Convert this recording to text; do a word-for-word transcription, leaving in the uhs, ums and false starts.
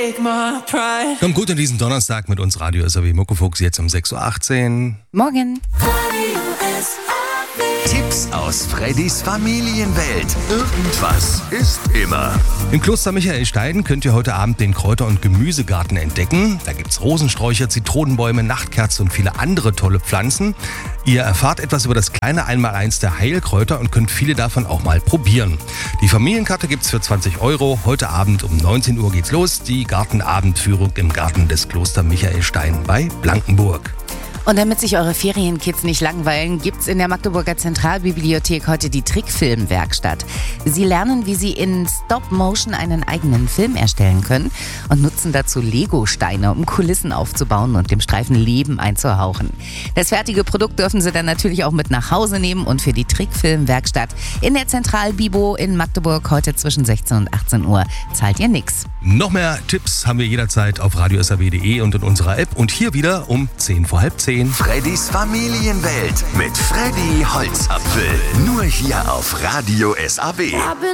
take my pride. Kommt gut in diesen Donnerstag mit uns Radio S A W Muckefuchs jetzt um sechs Uhr achtzehn. Morgen. Tipps aus Freddys Familienwelt. Irgendwas ist immer. Im Kloster Michaelstein könnt ihr heute Abend den Kräuter- und Gemüsegarten entdecken. Da gibt's Rosensträucher, Zitronenbäume, Nachtkerzen und viele andere tolle Pflanzen. Ihr erfahrt etwas über das kleine Einmaleins der Heilkräuter und könnt viele davon auch mal probieren. Die Familienkarte gibt's für zwanzig Euro. Heute Abend um neunzehn Uhr geht's los. Die Gartenabendführung im Garten des Kloster Michaelstein bei Blankenburg. Und damit sich eure Ferienkids nicht langweilen, gibt's in der Magdeburger Zentralbibliothek heute die Trickfilmwerkstatt. Sie lernen, wie sie in Stop-Motion einen eigenen Film erstellen können und nutzen dazu Lego-Steine, um Kulissen aufzubauen und dem Streifen Leben einzuhauchen. Das fertige Produkt dürfen sie dann natürlich auch mit nach Hause nehmen und für die Trickfilmwerkstatt in der Zentralbibo in Magdeburg heute zwischen sechzehn und achtzehn Uhr zahlt ihr nix. Noch mehr Tipps haben wir jederzeit auf radio s a w punkt de und in unserer App und hier wieder um zehn vor halb zehn. Freddys Familienwelt mit Freddy Holzapfel. Nur hier auf Radio S A W.